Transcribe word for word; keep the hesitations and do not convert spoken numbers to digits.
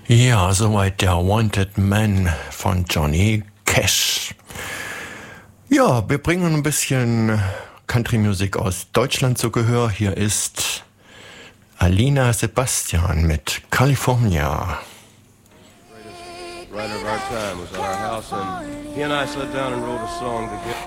Ja, soweit der Wanted Man von Johnny Cash. Ja, wir bringen ein bisschen Country-Musik aus Deutschland zu Gehör. Hier ist Alina Sebastian mit California. Writer of our time was at our house, and he and I sat down and wrote a song together.